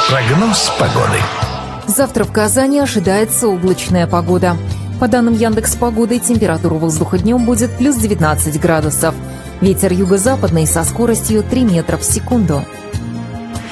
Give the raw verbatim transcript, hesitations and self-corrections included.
Прогноз погоды. Завтра в Казани ожидается облачная погода. По данным Яндекс.Погоды, температура воздуха днем будет плюс девятнадцать градусов. Ветер юго-западный со скоростью три метра в секунду.